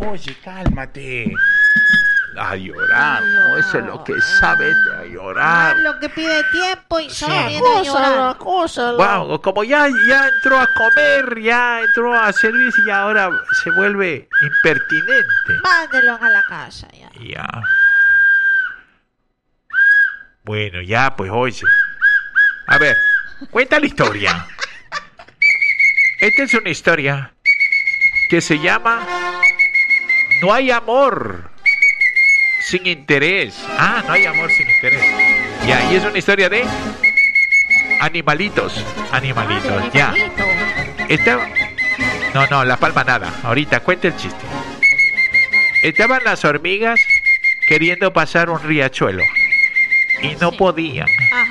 Oye, cálmate. A llorar, no, eso es lo que sabe a llorar. Lo que pide tiempo y Sí. solo viene a llorar. Acósalo. Wow, como ya entró a comer, ya entró a servir y ahora se vuelve impertinente. Mándelo a la casa ya. Ya. Bueno, ya, pues oye. A ver, cuenta la historia. Esta es una historia que se llama No hay amor sin interés. Ah, no hay amor sin interés. Ya, y es una historia de animalitos. Animalitos, ya. Estaba... No, la palma nada. Ahorita, cuenta el chiste. Estaban las hormigas queriendo pasar un riachuelo y no podían. Ajá.